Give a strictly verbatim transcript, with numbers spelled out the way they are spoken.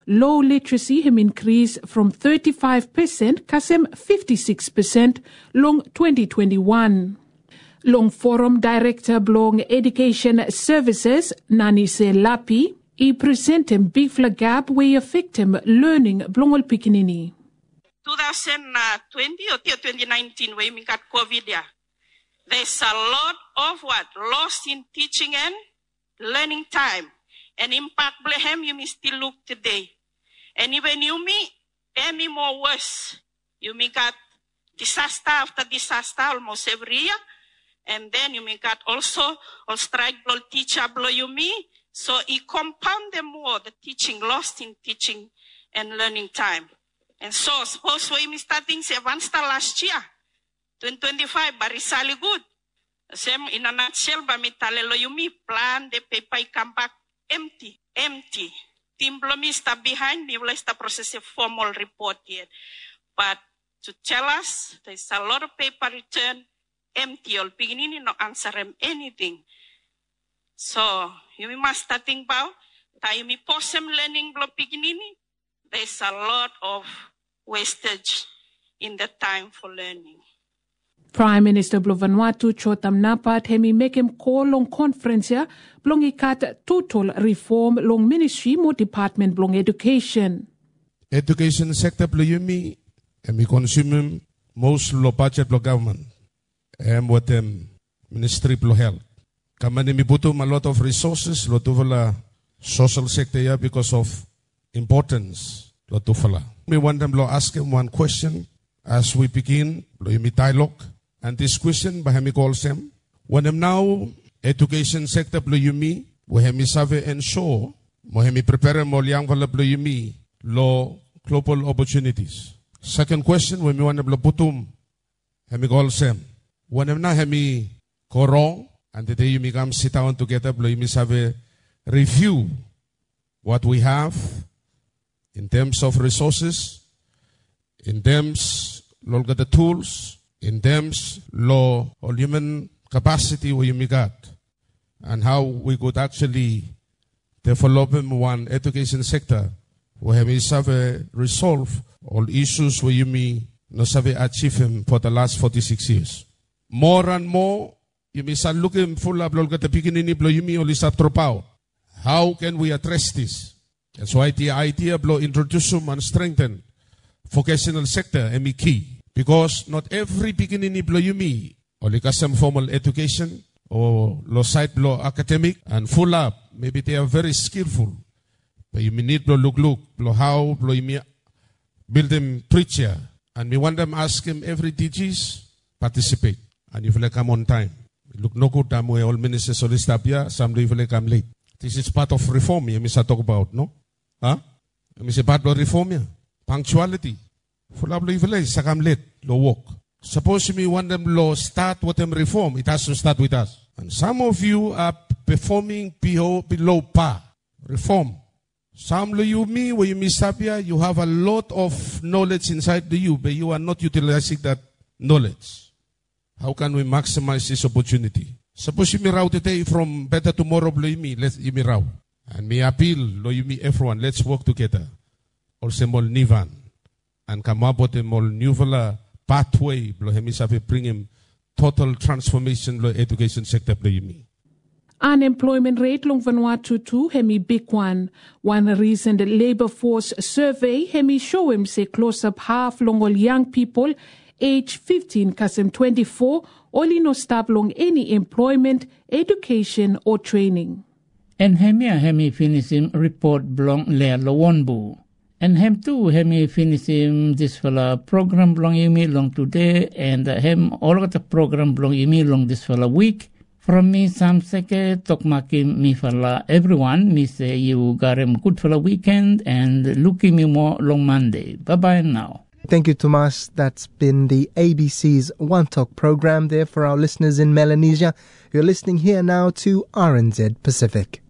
low literacy him increase from thirty-five percent kasem fifty-six percent long twenty twenty-one. Long Forum Director Blong Education Services Nanise Lapi I present him big gap way affect him learning blongol pikinini. twenty twenty or twenty nineteen when we got COVID, yeah. There's a lot of what lost in teaching and learning time, and impact Blehem you may still look today. And even you may any more worse. You may got disaster after disaster almost every year, and then you may got also or strike blow teacher blow you me. So it compound them more the teaching lost in teaching and learning time. And so suppose we starting seven star last year. twenty twenty-five, barisali good. Same in a nutshell, but me talelo you me plan the paper come back empty, empty. Team Blomi stop behind me, will start process a formal report yet. But to tell us there's a lot of paper return empty. All beginning no answer them anything. So you must starting about that you me possum learning blow beginning. There's a lot of wastage in the time for learning. Prime Minister Vanuatu Chotam Napat hemi make him call long conference ya blong ikat total reform long ministry mo department blong education. Education sector blo yumi hemi consume most lo budget blo government. Em what em ministry blo health. Kamani mi butuh a lot of resources lo tuvala social sector ya because of importance lo tufala. We want them to ask him one question as we begin lo yumi dialogue. And this question, bahami calls him, when I'm now education sector blo yumi, wahami save ensure, wahami prepare mo liang vala blo yumi, lo global opportunities. Second question, when we want to blo putum, hami calls him, when I'm now hami korong, and the day yumi come sit down together blo yumi save review what we have in terms of resources, in terms of the tools, in terms law or human capacity we you got, and how we could actually develop one education sector where we have resolve all issues where you may not have achieved him for the last forty-six years. More and more, you may start looking full up at the beginning, you may only start drop out. How can we address this? That's why the idea blow introduce and strengthen vocational sector and be key. Because not every beginning blow you me, only some formal education or low side blow academic and full up. Maybe they are very skillful. But you may need blow look look, blow how, blow you me build them preacher. And we want them ask him every D Gs participate. And if they come on time. Look no good time where all ministers only stop here, some if they come late. This is part of reform you must talk about, no? Huh? You must part of reform here. Punctuality. Full up if they come late, low work. Suppose me want them low start with them reform, it has to start with us. And some of you are performing below, below par. Reform. Some of you, me, where you miss up here, you have a lot of knowledge inside the you, but you are not utilizing that knowledge. How can we maximize this opportunity? Suppose you me route today from better tomorrow, blow me, let's you me route. And me appeal, lo you me everyone, let's work together. Also more Nivan. And come up with a more new pathway, blow him is bring him total transformation blow education sector, blow you me. Unemployment rate long Vanuatu too, hemi big one. One recent labor force survey, hemi show him say close up half long all young people, age fifteen kasem twenty-four, only no stop long any employment, education or training. And hemi hemi finish him report belong le lawonbu. And hem too hemi finish him this fella program belong me long today, and hem all of the program belong me long this fella week. From me, Sam Seke, Tokmakim, me fella, everyone, me say you got him good for the weekend and looking me more long Monday. Bye bye now. Thank you, Tomas. That's been the A B C's One Talk program there for our listeners in Melanesia. You're listening here now to R N Z Pacific.